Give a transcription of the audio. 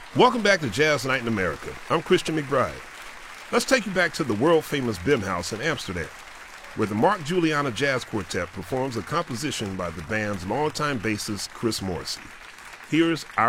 Welcome back to Jazz Night in America. I'm Christian McBride. Let's take you back to the world-famous Bim House in Amsterdam, where the Mark Juliana Jazz Quartet performs a composition by the band's longtime bassist Chris Morrissey. Here's Our